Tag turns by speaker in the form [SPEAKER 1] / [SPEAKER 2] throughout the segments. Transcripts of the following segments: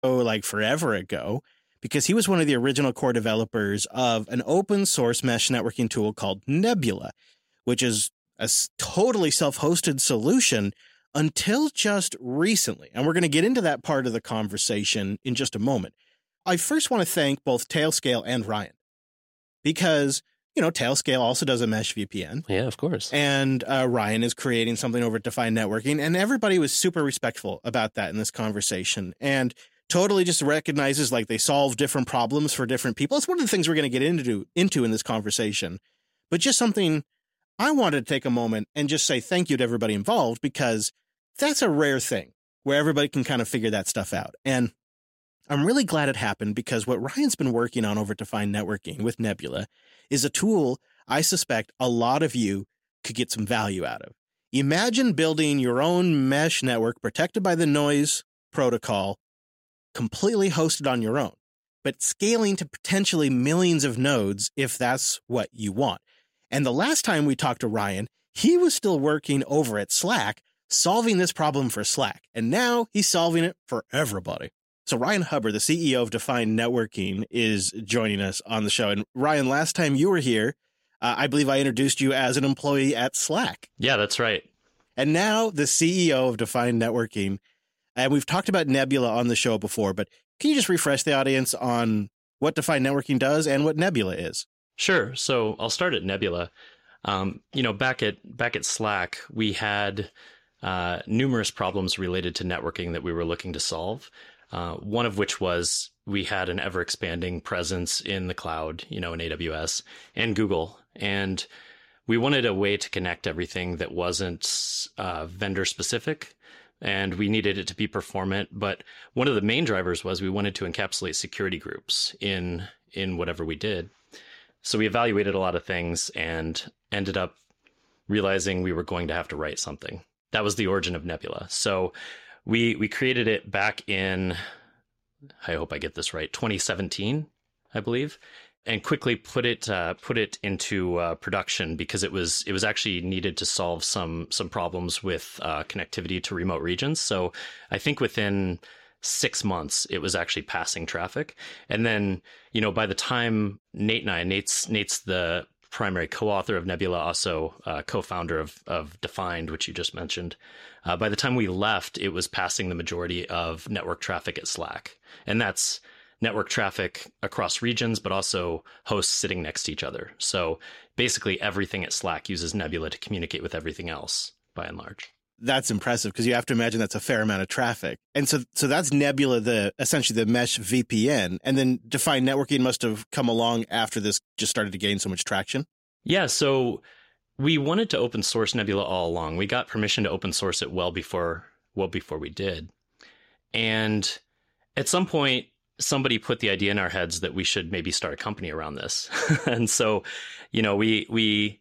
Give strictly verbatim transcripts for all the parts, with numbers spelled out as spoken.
[SPEAKER 1] like forever ago, because he was one of the original core developers of an open source mesh networking tool called Nebula, which is a totally self-hosted solution until just recently. And we're going to get into that part of the conversation in just a moment. I first want to thank both Tailscale and Ryan, because, you know, Tailscale also does a mesh V P N.
[SPEAKER 2] Yeah, of course.
[SPEAKER 1] And uh, Ryan is creating something over at Defined Networking. And everybody was super respectful about that in this conversation. And totally just recognizes like they solve different problems for different people. It's one of the things we're going to get into, into in this conversation. But just something I wanted to take a moment and just say thank you to everybody involved, because that's a rare thing where everybody can kind of figure that stuff out. And I'm really glad it happened, because what Ryan's been working on over at Defined Networking with Nebula is a tool I suspect a lot of you could get some value out of. Imagine building your own mesh network protected by the noise protocol, completely hosted on your own, but scaling to potentially millions of nodes if that's what you want. And the last time we talked to Ryan, he was still working over at Slack, solving this problem for Slack. And now he's solving it for everybody. So Ryan Hubbard, the C E O of Defined Networking, is joining us on the show. And Ryan, last time you were here, uh, I believe I introduced you as an employee at Slack.
[SPEAKER 2] Yeah, that's right.
[SPEAKER 1] And now the C E O of Defined Networking. And we've talked about Nebula on the show before, but can you just refresh the audience on what Defined Networking does and what Nebula is?
[SPEAKER 2] Sure. So I'll start at Nebula. Um, you know, back at back at Slack, we had uh, numerous problems related to networking that we were looking to solve. Uh, one of which was we had an ever expanding presence in the cloud, you know, in A W S and Google. And we wanted a way to connect everything that wasn't uh, vendor specific. And we needed it to be performant. But one of the main drivers was we wanted to encapsulate security groups in in whatever we did. So we evaluated a lot of things and ended up realizing we were going to have to write something. That was the origin of Nebula. So we we created it back in, I hope I get this right, twenty seventeen, I believe, and quickly put it uh, put it into uh, production because it was it was actually needed to solve some some problems with uh, connectivity to remote regions. So I think within six months it was actually passing traffic. And then, you know, by the time Nate and I, Nate's Nate's the primary co-author of Nebula, also uh, co-founder of of Defined, which you just mentioned. Uh, by the time we left, it was passing the majority of network traffic at Slack, and that's network traffic across regions, but also hosts sitting next to each other. So basically everything at Slack uses Nebula to communicate with everything else, by and large.
[SPEAKER 1] That's impressive, because you have to imagine that's a fair amount of traffic. And so so that's Nebula, the essentially the mesh V P N. And then Defined Networking must have come along after this just started to gain so much traction.
[SPEAKER 2] Yeah, so we wanted to open source Nebula all along. We got permission to open source it well before well before we did. And at some point, somebody put the idea in our heads that we should maybe start a company around this. And so, you know, we we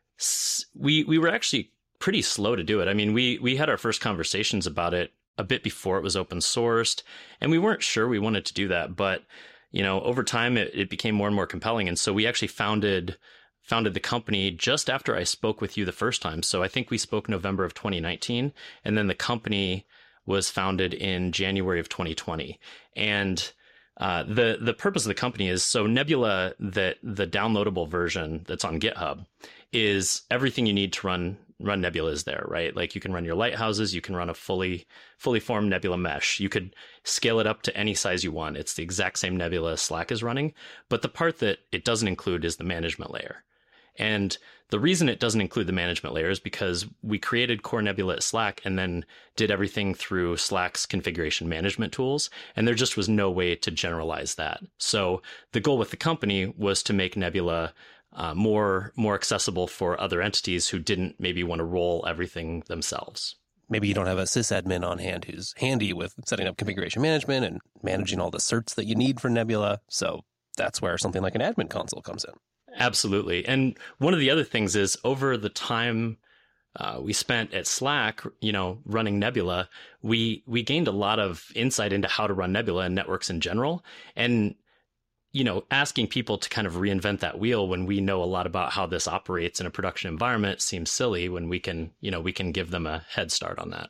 [SPEAKER 2] we we were actually pretty slow to do it. I mean, we we had our first conversations about it a bit before it was open sourced, and we weren't sure we wanted to do that. But, you know, over time, it, it became more and more compelling. And so we actually founded founded the company just after I spoke with you the first time. So I think we spoke November of twenty nineteen, and then the company was founded in January of twenty twenty. And uh, the the purpose of the company is, so Nebula, the the downloadable version that's on GitHub, is everything you need to run run Nebula is there, right? Like you can run your lighthouses, you can run a fully fully formed Nebula mesh. You could scale it up to any size you want. It's the exact same Nebula Slack is running, but the part that it doesn't include is the management layer. And the reason it doesn't include the management layer is because we created Core Nebula at Slack and then did everything through Slack's configuration management tools. And there just was no way to generalize that. So the goal with the company was to make Nebula uh, more, more accessible for other entities who didn't maybe want to roll everything themselves.
[SPEAKER 3] Maybe you don't have a sysadmin on hand who's handy with setting up configuration management and managing all the certs that you need for Nebula. So that's where something like an admin console comes in.
[SPEAKER 2] Absolutely. And one of the other things is, over the time uh, we spent at Slack, you know, running Nebula, we we gained a lot of insight into how to run Nebula and networks in general. And, you know, asking people to kind of reinvent that wheel when we know a lot about how this operates in a production environment seems silly, when we can, you know, we can give them a head start on that.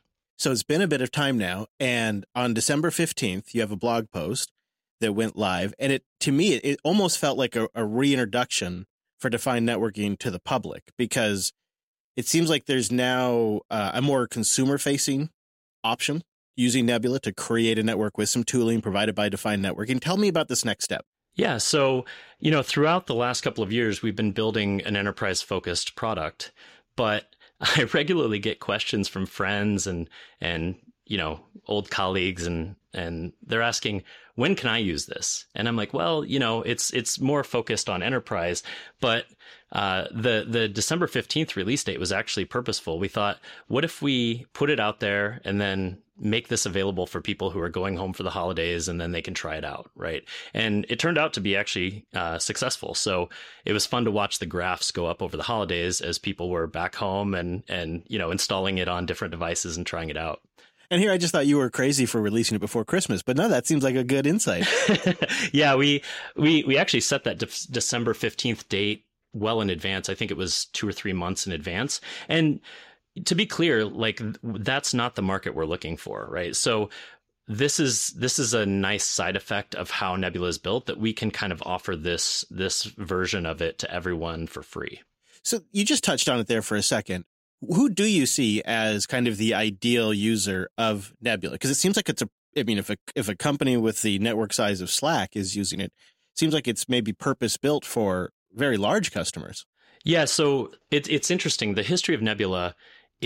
[SPEAKER 1] So it's been a bit of time now, and on December fifteenth, you have a blog post that went live, and it to me, it almost felt like a, a reintroduction for defined networking to the public, because it seems like there's now uh, a more consumer-facing option using Nebula to create a network with some tooling provided by defined networking. Tell me about this next step.
[SPEAKER 2] Yeah. So, you know, throughout the last couple of years, we've been building an enterprise-focused product, but I regularly get questions from friends and, and, you know, old colleagues, and, and they're asking, when can I use this? And I'm like, well, you know, it's, it's more focused on enterprise, but, uh, the, the December fifteenth release date was actually purposeful. We thought, what if we put it out there and then make this available for people who are going home for the holidays, and then they can try it out, right? And it turned out to be actually uh, successful. So it was fun to watch the graphs go up over the holidays as people were back home and, and you know, installing it on different devices and trying it out.
[SPEAKER 1] And here, I just thought you were crazy for releasing it before Christmas, but no, that seems like a good insight.
[SPEAKER 2] Yeah, we we we actually set that de- December fifteenth date well in advance. I think it was two or three months in advance. And to be clear, like, that's not the market we're looking for, right? So this is this is a nice side effect of how Nebula is built, that we can kind of offer this this version of it to everyone for free.
[SPEAKER 1] So you just touched on it there for a second. Who do you see as kind of the ideal user of Nebula? Because it seems like it's a, I mean, if a if a company with the network size of Slack is using it, it seems like it's maybe purpose built for very large customers.
[SPEAKER 2] Yeah, so it, it's interesting. The history of Nebula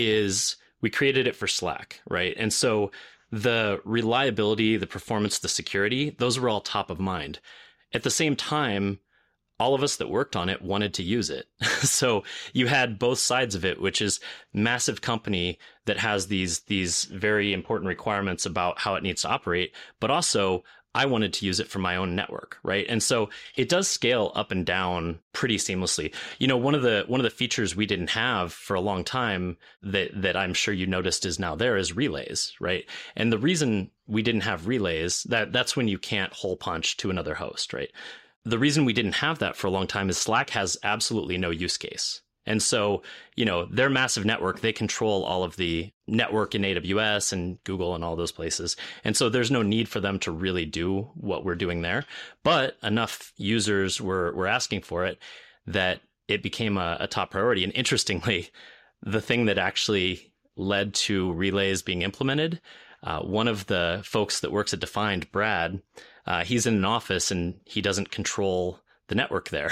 [SPEAKER 2] is we created it for Slack, right? And so the reliability, the performance, the security, those were all top of mind. At the same time, all of us that worked on it wanted to use it. So you had both sides of it, which is massive company that has these these very important requirements about how it needs to operate, but also I wanted to use it for my own network, right? And so it does scale up and down pretty seamlessly. You know, one of the one of the features we didn't have for a long time that that I'm sure you noticed is now there is relays, right? And the reason we didn't have relays, that that's when you can't hole punch to another host, right? The reason we didn't have that for a long time is Slack has absolutely no use case. And so, you know, their massive network, they control all of the network in A W S and Google and all those places. And so there's no need for them to really do what we're doing there. But enough users were, were asking for it that it became a, a top priority. And interestingly, the thing that actually led to relays being implemented, uh, one of the folks that works at Defined, Brad, uh, he's in an office and he doesn't control the network there.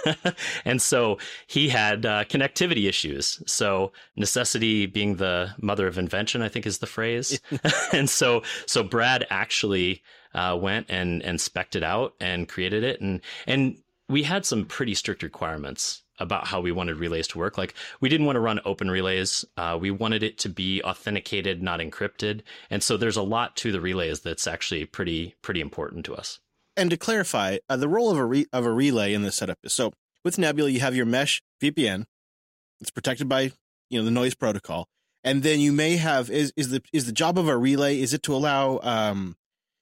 [SPEAKER 2] And so he had uh, connectivity issues. So necessity being the mother of invention, I think is the phrase. And so so Brad actually uh, went and, and spec'd it out and created it. And, and we had some pretty strict requirements about how we wanted relays to work. Like, we didn't want to run open relays. Uh, we wanted it to be authenticated, not encrypted. And so there's a lot to the relays that's actually pretty pretty important to us.
[SPEAKER 1] And to clarify, uh, the role of a re- of a relay in this setup is, so with Nebula, you have your mesh V P N. It's protected by, you know, the noise protocol, and then you may have is is the is the job of a relay, is it to allow um,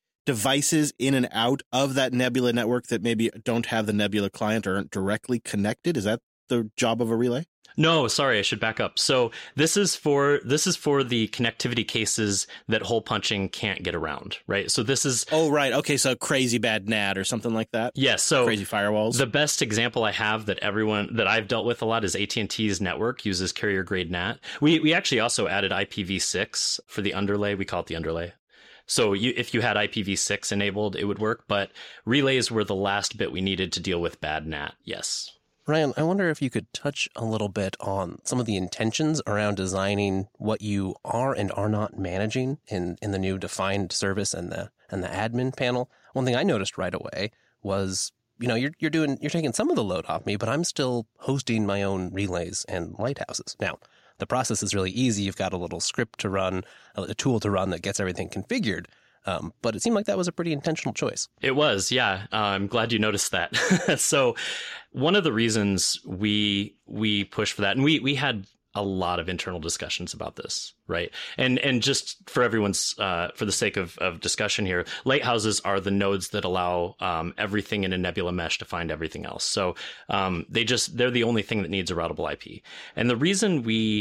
[SPEAKER 1] devices in and out of that Nebula network that maybe don't have the Nebula client or aren't directly connected? Is that the job of a relay?
[SPEAKER 2] No, sorry, I should back up. So this is for this is for the connectivity cases that hole punching can't get around, right? So this is
[SPEAKER 1] oh right, okay, so crazy bad N A T or something like that.
[SPEAKER 2] Yes, yeah, so
[SPEAKER 1] crazy firewalls.
[SPEAKER 2] The best example I have that everyone that I've dealt with a lot is A T and T's network uses carrier grade N A T. We we actually also added I P v six for the underlay. We call it the underlay. So you, if you had I P v six enabled, it would work. But relays were the last bit we needed to deal with bad N A T. Yes.
[SPEAKER 3] Ryan, I wonder if you could touch a little bit on some of the intentions around designing what you are and are not managing in, in the new defined service and the and the admin panel. One thing I noticed right away was, you know, you're you're doing you're taking some of the load off me, but I'm still hosting my own relays and lighthouses. Now, the process is really easy. You've got a little script to run, a tool to run that gets everything configured. Um, but it seemed like that was a pretty intentional choice.
[SPEAKER 2] It was, yeah. Uh, I'm glad you noticed that. So one of the reasons we we pushed for that, and we we had a lot of internal discussions about this, right? And and just for everyone's, uh, for the sake of, of discussion here, lighthouses are the nodes that allow um, everything in a Nebula mesh to find everything else. So um, they just, they're the only thing that needs a routable I P. And the reason we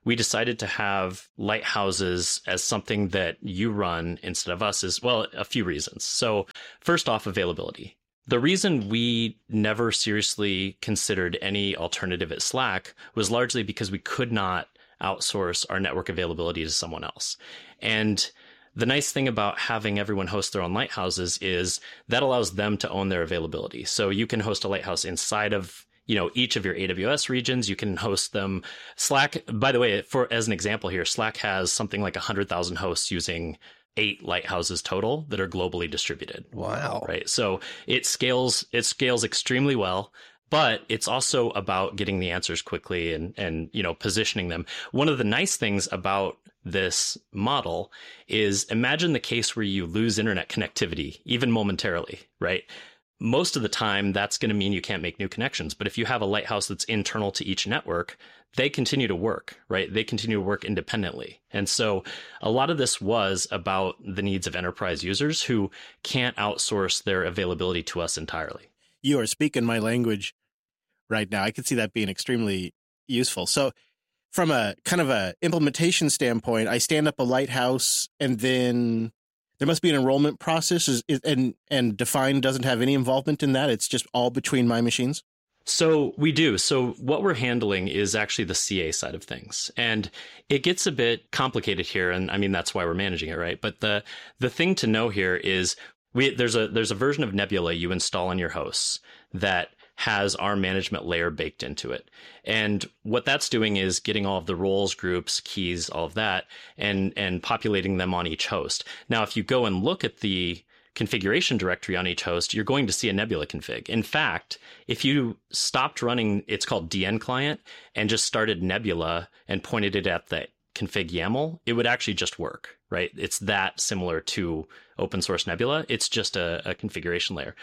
[SPEAKER 2] we decided to have lighthouses as something that you run instead of us is, well, a few reasons. So first off, availability. The reason we never seriously considered any alternative at Slack was largely because we could not outsource our network availability to someone else. And the nice thing about having everyone host their own lighthouses is that allows them to own their availability. So you can host a lighthouse inside of, you know, each of your A W S regions. You can host them. Slack, by the way, for as an example here, Slack has something like one hundred thousand hosts using eight lighthouses total that are globally distributed.
[SPEAKER 3] Wow.
[SPEAKER 2] Right. So it scales, it scales extremely well, but it's also about getting the answers quickly and, and, you know, positioning them. One of the nice things about this model is imagine the case where you lose internet connectivity, even momentarily, right? Most of the time, that's going to mean you can't make new connections. But if you have a lighthouse that's internal to each network, they continue to work, right? They continue to work independently. And so a lot of this was about the needs of enterprise users who can't outsource their availability to us entirely.
[SPEAKER 1] You are speaking my language right now. I could see that being extremely useful. So from a kind of a implementation standpoint, I stand up a lighthouse and then there must be an enrollment process, is, is, and and Define doesn't have any involvement in that. It's just all between my machines.
[SPEAKER 2] So we do. So what we're handling is actually the C A side of things. And it gets a bit complicated here. And I mean, that's why we're managing it, right? But the the thing to know here is we there's a there's a version of Nebula you install on your hosts that has our management layer baked into it. And what that's doing is getting all of the roles, groups, keys, all of that, and and populating them on each host. Now, if you go and look at the configuration directory on each host, you're going to see a Nebula config. In fact, if you stopped running, it's called D N client, and just started Nebula and pointed it at the config YAML, it would actually just work, right? It's that similar to open source Nebula. It's just a, a configuration layer.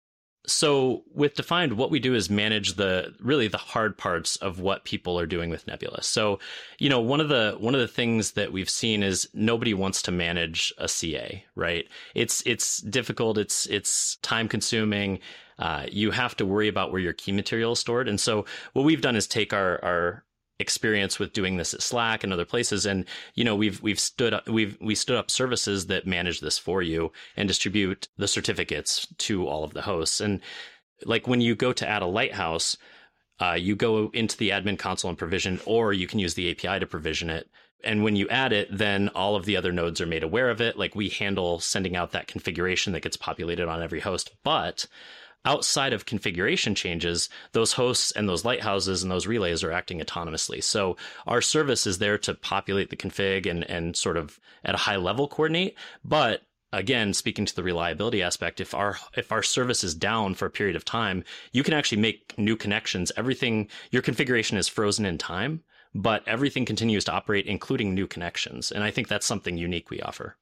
[SPEAKER 2] So with Defined, what we do is manage the really the hard parts of what people are doing with Nebula. So, you know, one of the one of the things that we've seen is nobody wants to manage a C A, right? It's it's difficult. It's it's time consuming. Uh, you have to worry about where your key material is stored. And so what we've done is take our our experience with doing this at Slack and other places, and you know we've we've stood up we've we stood up services that manage this for you and distribute the certificates to all of the hosts. And like when you go to add a lighthouse, uh, you go into the admin console and provision, or you can use the A P I to provision it. And when you add it, then all of the other nodes are made aware of it. Like we handle sending out that configuration that gets populated on every host, but outside of configuration changes, those hosts and those lighthouses and those relays are acting autonomously. So our service is there to populate the config and, and sort of at a high level coordinate. But again, speaking to the reliability aspect, if our if our service is down for a period of time, you can actually make new connections. Everything, your configuration is frozen in time, but everything continues to operate, including new connections. And I think that's something unique we offer.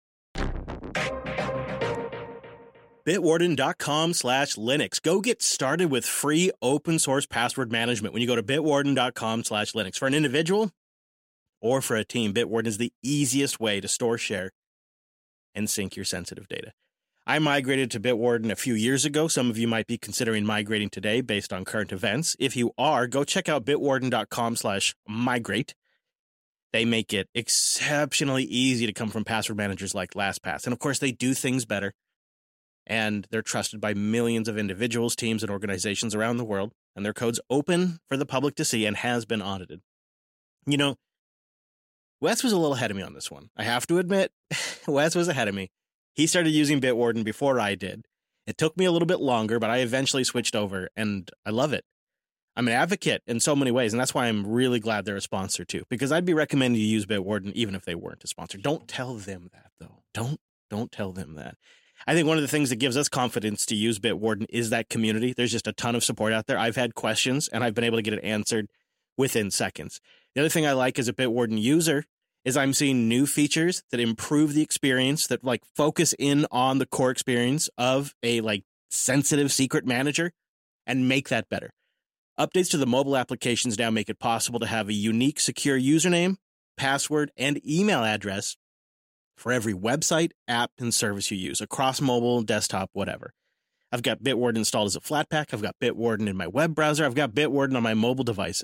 [SPEAKER 1] Bitwarden.com slash Linux. Go get started with free open source password management when you go to bitwarden.com slash Linux. For an individual or for a team, Bitwarden is the easiest way to store, share, and sync your sensitive data. I migrated to Bitwarden a few years ago. Some of you might be considering migrating today based on current events. If you are, go check out bitwarden.com slash migrate. They make it exceptionally easy to come from password managers like LastPass. And of course, they do things better. And they're trusted by millions of individuals, teams, and organizations around the world. And their code's open for the public to see and has been audited. You know, Wes was a little ahead of me on this one. I have to admit, Wes was ahead of me. He started using Bitwarden before I did. It took me a little bit longer, but I eventually switched over, and I love it. I'm an advocate in so many ways, and that's why I'm really glad they're a sponsor, too. Because I'd be recommending you use Bitwarden even if they weren't a sponsor. Don't tell them that, though. Don't, don't tell them that. I think one of the things that gives us confidence to use Bitwarden is that community. There's just a ton of support out there. I've had questions, and I've been able to get it answered within seconds. The other thing I like as a Bitwarden user is I'm seeing new features that improve the experience, that like focus in on the core experience of a like sensitive secret manager and make that better. Updates to the mobile applications now make it possible to have a unique, secure username, password, and email address for every website, app, and service you use across mobile, desktop, whatever. I've got Bitwarden installed as a Flatpak. I've got Bitwarden in my web browser. I've got Bitwarden on my mobile devices.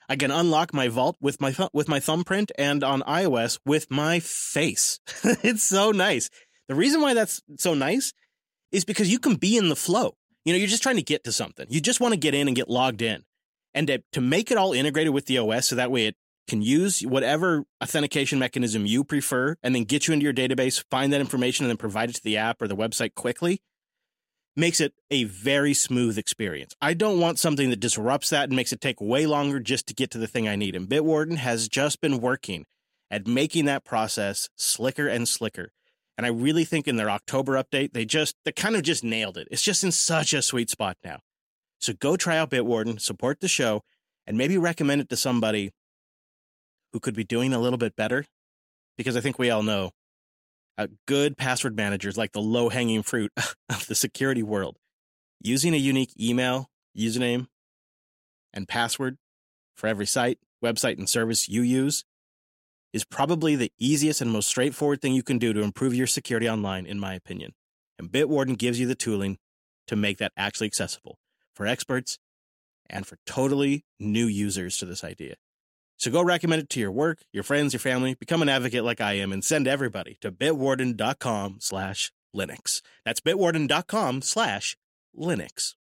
[SPEAKER 1] I can unlock my vault with my th- with my thumbprint, and on iOS with my face. It's so nice. The reason why that's so nice is because you can be in the flow. You know, you're just trying to get to something. You just want to get in and get logged in. And to, to make it all integrated with the O S so that way it can use whatever authentication mechanism you prefer and then get you into your database, find that information, and then provide it to the app or the website quickly, makes it a very smooth experience. I don't want something that disrupts that and makes it take way longer just to get to the thing I need. And Bitwarden has just been working at making that process slicker and slicker. And I really think in their October update, they just, they kind of just nailed it. It's just in such a sweet spot now. So go try out Bitwarden, support the show, and maybe recommend it to somebody who could be doing a little bit better. Because I think we all know uh, good password managers, like the low-hanging fruit of the security world, using a unique email, username, and password for every site, website, and service you use is probably the easiest and most straightforward thing you can do to improve your security online, in my opinion. And Bitwarden gives you the tooling to make that actually accessible for experts and for totally new users to this idea. So go recommend it to your work, your friends, your family, become an advocate like I am, and send everybody to bitwarden.com slash Linux. That's bitwarden.com slash Linux.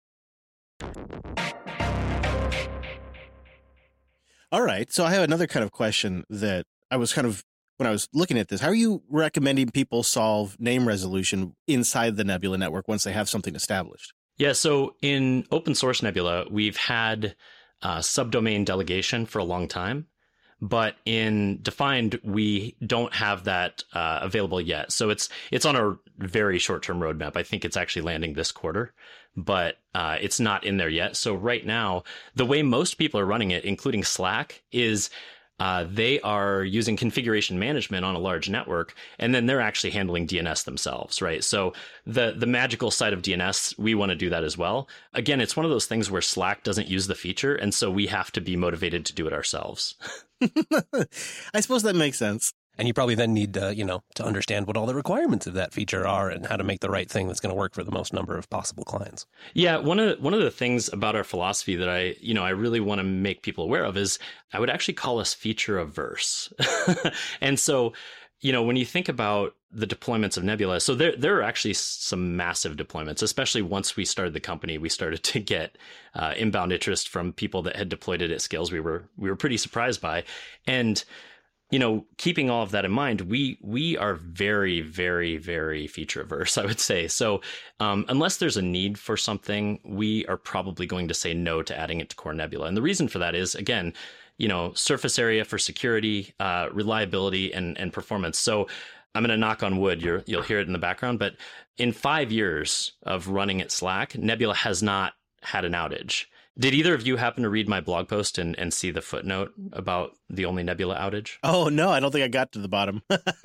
[SPEAKER 1] All right, so I have another kind of question that I was kind of, when I was looking at this, how are you recommending people solve name resolution inside the Nebula network once they have something established?
[SPEAKER 2] Yeah, so in open source Nebula, we've had uh, subdomain delegation for a long time, but in Defined, we don't have that uh, available yet. So it's it's on a very short-term roadmap. I think it's actually landing this quarter, but uh, it's not in there yet. So right now, the way most people are running it, including Slack, is Uh, they are using configuration management on a large network, and then they're actually handling D N S themselves, right? So the the magical side of D N S, we want to do that as well. Again, it's one of those things where Slack doesn't use the feature, and so we have to be motivated to do it ourselves.
[SPEAKER 1] I suppose that makes sense.
[SPEAKER 3] And you probably then need to, you know, to understand what all the requirements of that feature are and how to make the right thing that's going to work for the most number of possible clients.
[SPEAKER 2] Yeah, one of one of the things about our philosophy that I, you know, I really want to make people aware of is I would actually call us feature averse. And so, you know, when you think about the deployments of Nebula, so there there are actually some massive deployments, especially once we started the company, we started to get uh, inbound interest from people that had deployed it at scales we were we were pretty surprised by. And you know, keeping all of that in mind, we we are very, very, very feature averse, I would say. So um, unless there's a need for something, we are probably going to say no to adding it to Core Nebula. And the reason for that is, again, you know, surface area for security, uh, reliability, and and performance. So I'm going to knock on wood. You're, you'll hear it in the background. But in five years of running at Slack, Nebula has not had an outage. Did either of you happen to read my blog post and, and see the footnote about the only Nebula outage?
[SPEAKER 1] Oh, no, I don't think I got to the bottom.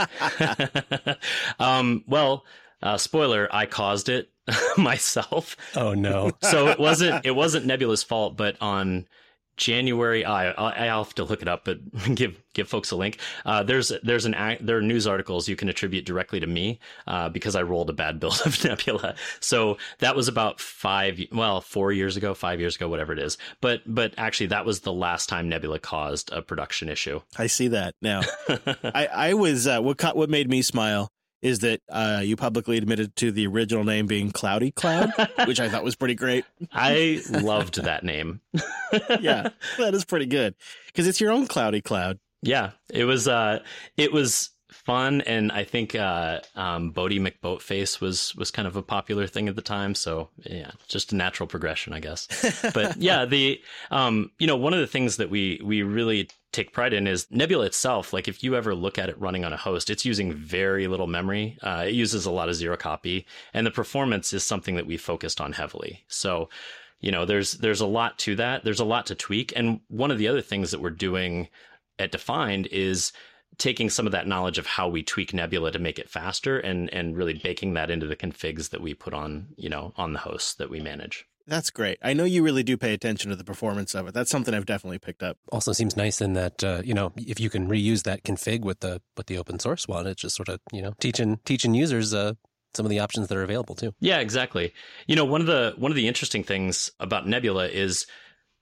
[SPEAKER 2] um, well, uh, spoiler, I caused it myself.
[SPEAKER 3] Oh, no.
[SPEAKER 2] So it wasn't it wasn't Nebula's fault, but on January, I I'll have to look it up, but give give folks a link. Uh, there's there's an there are news articles you can attribute directly to me uh, because I rolled a bad build of Nebula. So that was about five, well, four years ago, five years ago, whatever it is. But but actually, that was the last time Nebula caused a production issue.
[SPEAKER 1] I see that now. I I was uh, what caught, what made me smile is that uh, you publicly admitted to the original name being Cloudy Cloud, which I thought was pretty great.
[SPEAKER 2] I loved that name.
[SPEAKER 1] Yeah, that is pretty good because it's your own Cloudy Cloud.
[SPEAKER 2] Yeah, it was uh, it was fun, and I think uh, um, Bodie McBoatface was was kind of a popular thing at the time. So yeah, just a natural progression, I guess. But yeah, the um, you know, one of the things that we we really take pride in is Nebula itself. Like if you ever look at it running on a host, it's using very little memory. Uh, it uses a lot of zero copy, and the performance is something that we focused on heavily. So, you know, there's there's a lot to that. There's a lot to tweak. And one of the other things that we're doing at Defined is taking some of that knowledge of how we tweak Nebula to make it faster and and really baking that into the configs that we put on, you know, on the hosts that we manage.
[SPEAKER 1] That's great. I know you really do pay attention to the performance of it. That's something I've definitely picked up.
[SPEAKER 3] Also seems nice in that, uh, you know, if you can reuse that config with the with the open source one, it's just sort of, you know, teaching teaching users uh, some of the options that are available too.
[SPEAKER 2] Yeah, exactly. You know, one of the one of the interesting things about Nebula is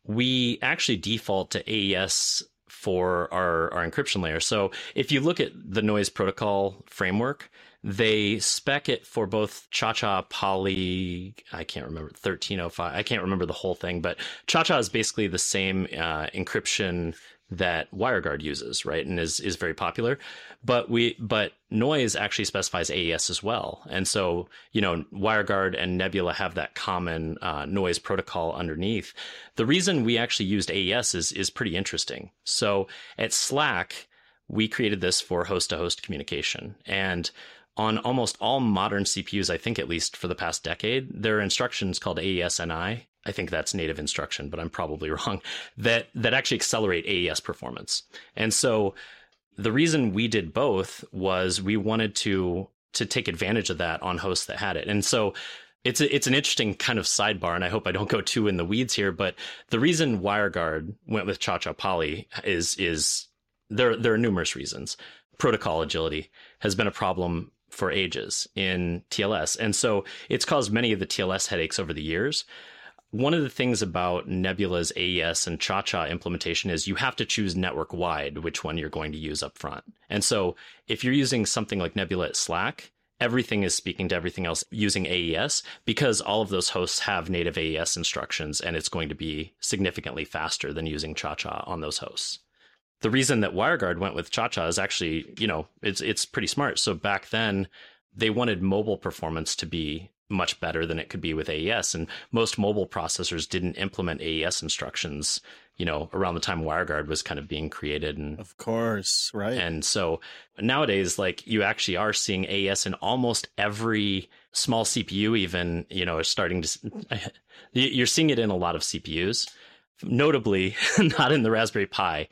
[SPEAKER 2] we actually default to A E S for our, our encryption layer. So if you look at the noise protocol framework, they spec it for both Cha-Cha, Poly, I can't remember, thirteen oh five. I can't remember the whole thing, but Cha-Cha is basically the same uh, encryption that WireGuard uses, right? And is, is very popular. But we, but Noise actually specifies A E S as well. And so, you know, WireGuard and Nebula have that common uh, noise protocol underneath. The reason we actually used A E S is, is pretty interesting. So at Slack, we created this for host-to-host communication. And on almost all modern C P Us, I think at least for the past decade, there are instructions called A E S N I. I think that's native instruction, but I'm probably wrong, that that actually accelerate A E S performance. And so the reason we did both was we wanted to to take advantage of that on hosts that had it. And so it's a, it's an interesting kind of sidebar, and I hope I don't go too in the weeds here, but the reason WireGuard went with Cha-Cha Poly is is there there are numerous reasons. Protocol agility has been a problem for ages in T L S. And so it's caused many of the T L S headaches over the years. One of the things about Nebula's A E S and Cha-Cha implementation is you have to choose network wide which one you're going to use up front. And so if you're using something like Nebula at Slack, everything is speaking to everything else using A E S because all of those hosts have native A E S instructions, and it's going to be significantly faster than using Cha-Cha on those hosts. The reason that WireGuard went with Cha-Cha is actually, you know, it's it's pretty smart. So back then, they wanted mobile performance to be much better than it could be with A E S. And most mobile processors didn't implement A E S instructions, you know, around the time WireGuard was kind of being created. And
[SPEAKER 1] of course, right.
[SPEAKER 2] And so nowadays, like, you actually are seeing A E S in almost every small C P U, even, you know, is starting to, you're seeing it in a lot of C P Us. Notably, not in the Raspberry Pi.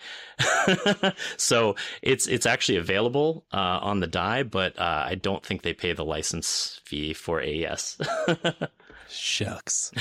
[SPEAKER 2] So it's it's actually available uh, on the die, but uh, I don't think they pay the license fee for A E S.
[SPEAKER 3] Shucks.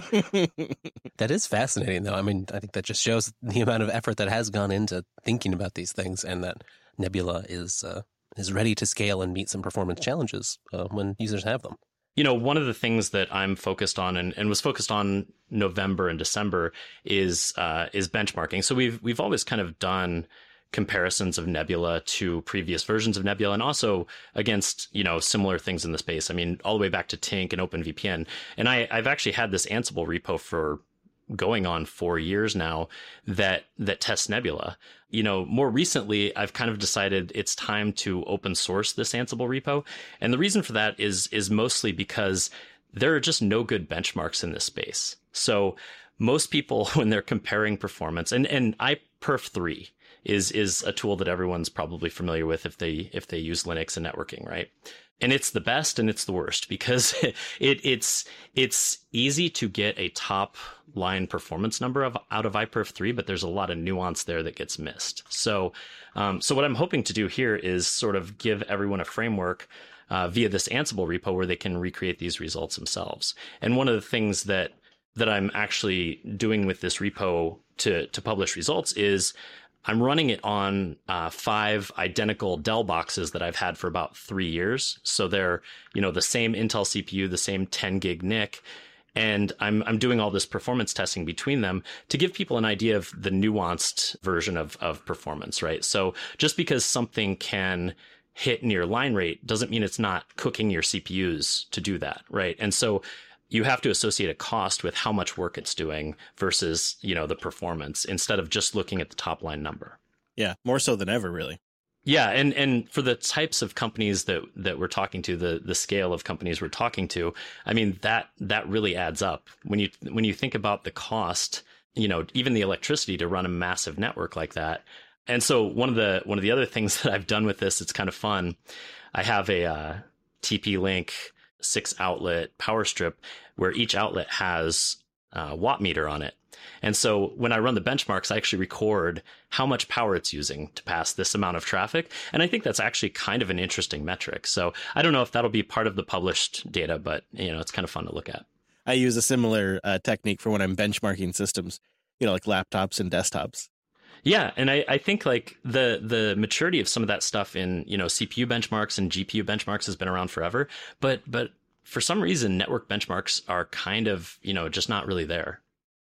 [SPEAKER 3] That is fascinating, though. I mean, I think that just shows the amount of effort that has gone into thinking about these things, and that Nebula is uh, is ready to scale and meet some performance challenges uh, when users have them.
[SPEAKER 2] You know, one of the things that I'm focused on and, and was focused on November and December is uh, is benchmarking. So we've we've always kind of done comparisons of Nebula to previous versions of Nebula, and also against, you know, similar things in the space. I mean, all the way back to Tink and OpenVPN. And I, I've actually had this Ansible repo for going on four years now that that tests Nebula. You know, more recently, I've kind of decided it's time to open source this Ansible repo. And the reason for that is is mostly because there are just no good benchmarks in this space. So most people, when they're comparing performance, and, and I perf three is is a tool that everyone's probably familiar with if they if they use Linux and networking, right? And it's the best and it's the worst because it, it's it's easy to get a top line performance number of out of I perf three, but there's a lot of nuance there that gets missed. So, um, so what I'm hoping to do here is sort of give everyone a framework uh, via this Ansible repo where they can recreate these results themselves. And one of the things that that I'm actually doing with this repo to to publish results is I'm running it on uh, five identical Dell boxes that I've had for about three years. So they're, you know, the same Intel C P U, the same ten gig N I C. And I'm I'm doing all this performance testing between them to give people an idea of the nuanced version of, of performance, right? So just because something can hit near line rate doesn't mean it's not cooking your C P Us to do that, right? And so you have to associate a cost with how much work it's doing versus, you know, the performance instead of just looking at the top line number.
[SPEAKER 1] Yeah, more so than ever, really.
[SPEAKER 2] Yeah, and and for the types of companies that that we're talking to, the the scale of companies we're talking to, I mean, that that really adds up. When you when you think about the cost, you know, even the electricity to run a massive network like that. And so one of the one of the other things that I've done with this, it's kind of fun. I have a uh, T P Link six outlet power strip where each outlet has a watt meter on it. And so when I run the benchmarks, I actually record how much power it's using to pass this amount of traffic. And I think that's actually kind of an interesting metric. So I don't know if that'll be part of the published data, but, you know, it's kind of fun to look at.
[SPEAKER 1] I use a similar uh, technique for when I'm benchmarking systems, you know, like laptops and desktops.
[SPEAKER 2] Yeah, and I, I think like the the maturity of some of that stuff in, you know, C P U benchmarks and G P U benchmarks has been around forever. But but for some reason, network benchmarks are kind of, you know, just not really there.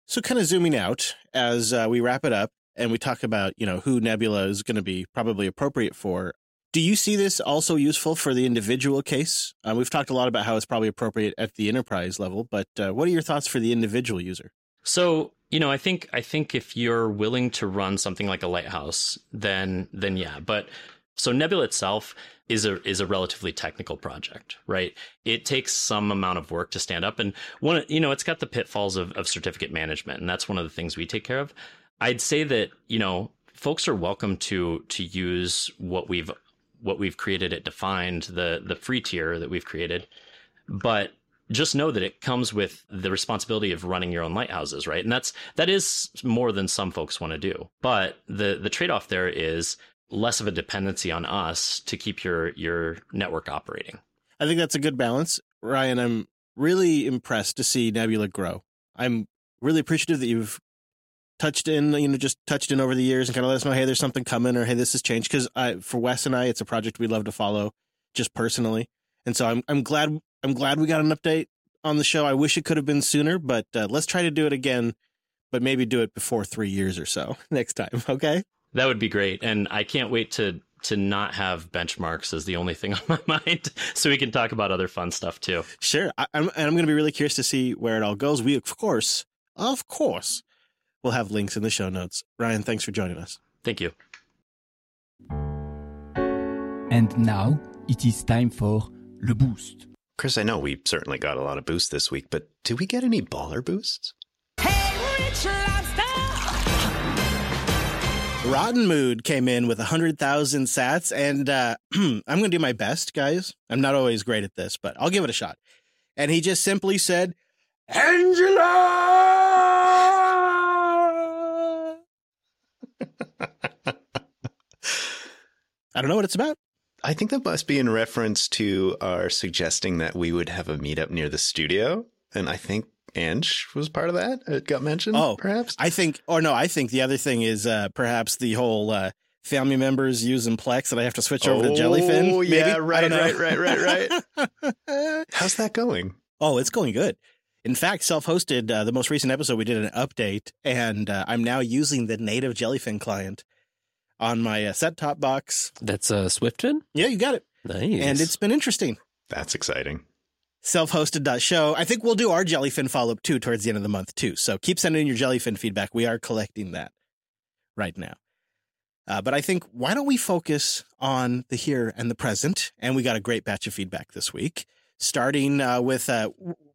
[SPEAKER 1] So kind of zooming out as uh, we wrap it up and we talk about, you know, who Nebula is going to be probably appropriate for. Do you see this also useful for the individual case? Uh, we've talked a lot about how it's probably appropriate at the enterprise level, but uh, what are your thoughts for the individual user?
[SPEAKER 2] So, you know, I think I think if you're willing to run something like a Lighthouse, then then yeah. But so Nebula itself is a is a relatively technical project, right? It takes some amount of work to stand up, and one, you know, it's got the pitfalls of, of certificate management, and that's one of the things we take care of. I'd say that, you know, folks are welcome to to use what we've what we've created at Defined, the the free tier that we've created, but just know that it comes with the responsibility of running your own lighthouses, right? And that's that is more than some folks want to do. But the the trade-off there is less of a dependency on us to keep your your network operating.
[SPEAKER 1] I think that's a good balance. Ryan, I'm really impressed to see Nebula grow. I'm really appreciative that you've touched in, you know, just touched in over the years and kind of let us know, hey, there's something coming, or hey, this has changed. Because I, for Wes and I, it's a project we love to follow, just personally. And so I'm I'm glad I'm glad we got an update on the show. I wish it could have been sooner, but uh, let's try to do it again, but maybe do it before three years or so next time. Okay,
[SPEAKER 2] that would be great, and I can't wait to to not have benchmarks as the only thing on my mind, so we can talk about other fun stuff too.
[SPEAKER 1] Sure, I, I'm and I'm going to be really curious to see where it all goes. We of course, of course. We'll have links in the show notes. Ryan, thanks for joining us.
[SPEAKER 2] Thank you.
[SPEAKER 4] And now it is time for Le Boost.
[SPEAKER 5] Chris, I know we certainly got a lot of boosts this week, but did we get any baller boosts?
[SPEAKER 6] Hey, Rich Lobster!
[SPEAKER 1] Rotten Mood came in with one hundred thousand sats, and uh, I'm going to do my best, guys. I'm not always great at this, but I'll give it a shot. And he just simply said, Angela! I don't know what it's about.
[SPEAKER 5] I think that must be in reference to our suggesting that we would have a meetup near the studio. And I think Ange was part of that. It got mentioned,
[SPEAKER 1] oh,
[SPEAKER 5] perhaps.
[SPEAKER 1] I think, or no, I think the other thing is uh, perhaps the whole uh, family members using Plex that I have to switch over
[SPEAKER 5] oh,
[SPEAKER 1] to Jellyfin.
[SPEAKER 5] Oh, yeah,
[SPEAKER 1] maybe?
[SPEAKER 5] right, right, right, right, right. How's that going?
[SPEAKER 1] Oh, it's going good. In fact, self-hosted, uh, the most recent episode, we did an update, and uh, I'm now using the native Jellyfin client on my uh, set-top box.
[SPEAKER 3] That's uh, SwiftFin?
[SPEAKER 1] Yeah, you got it.
[SPEAKER 3] Nice.
[SPEAKER 1] And it's been interesting.
[SPEAKER 5] That's exciting.
[SPEAKER 1] Self-hosted.show. I think we'll do our Jellyfin follow-up, too, towards the end of the month, too. So keep sending in your Jellyfin feedback. We are collecting that right now. Uh, but I think, why don't we focus on the here and the present? And we got a great batch of feedback this week, starting uh, with... Uh,